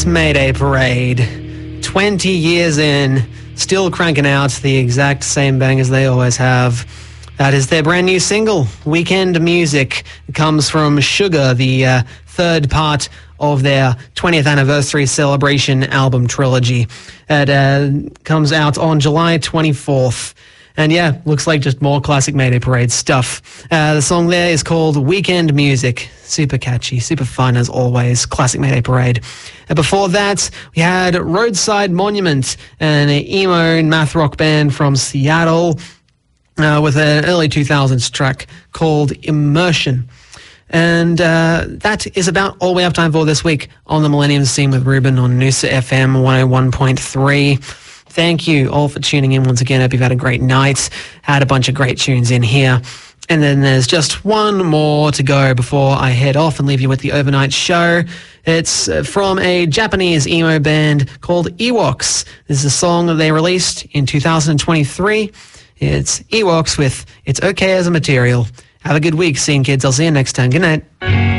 Classics Mayday Parade. 20 years in, still cranking out the exact same bangers they always have. That is their brand new single, Weekend Music. It comes from Sugar, the third part of their 20th anniversary celebration album trilogy. It comes out on July 24th. And yeah, looks like just more classic Mayday Parade stuff. The song there is called Weekend Music. Super catchy, super fun as always. Classic Mayday Parade. Before that, we had Roadside Monument, an emo and math rock band from Seattle with an early 2000s track called Immersion. And that is about all we have time for this week on the Millennium Scene with Ruben on Noosa FM 101.3. Thank you all for tuning in once again. Hope you've had a great night. Had a bunch of great tunes in here. And then there's just one more to go before I head off and leave you with the overnight show. It's from a Japanese emo band called Ewoks. This is a song that they released in 2023. It's Ewoks with It's Okay as a Material. Have a good week, Scene Kids. I'll see you next time. Good night.